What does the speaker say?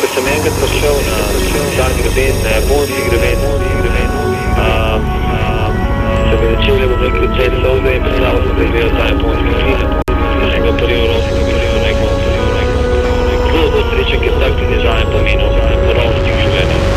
sem enkrat prišel na dan greben, na japonski greben, se mi začeli v neki cel solze in predstavljal sem, da je tam